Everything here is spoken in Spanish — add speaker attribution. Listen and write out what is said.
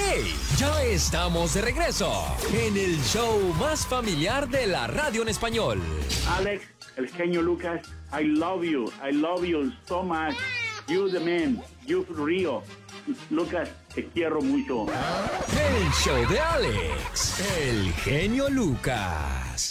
Speaker 1: ¡Hey! Ya estamos de regreso en el show más familiar de la radio en español.
Speaker 2: Alex, el genio Lucas, I love you so much. You the man, you Río. Lucas, te quiero mucho.
Speaker 1: El show de Alex, el genio Lucas.